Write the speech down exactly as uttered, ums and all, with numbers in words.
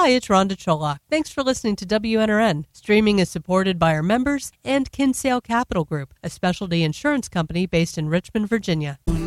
Hi, it's Rhonda Cholak. Thanks for listening to W N R N. Streaming is supported by our members and Kinsale Capital Group, a specialty insurance company based in Richmond, Virginia.